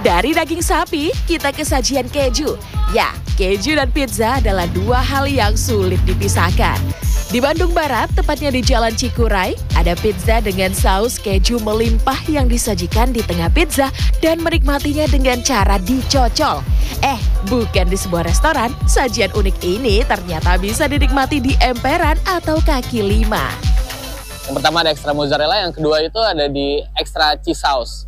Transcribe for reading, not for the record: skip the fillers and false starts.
Dari daging sapi, kita ke sajian keju. Ya, keju dan pizza adalah dua hal yang sulit dipisahkan. Di Bandung Barat, tepatnya di Jalan Cikuray, ada pizza dengan saus keju melimpah yang disajikan di tengah pizza dan menikmatinya dengan cara dicocol. Bukan di sebuah restoran, sajian unik ini ternyata bisa dinikmati di emperan atau kaki lima. Yang pertama ada extra mozzarella, yang kedua itu ada di extra cheese sauce.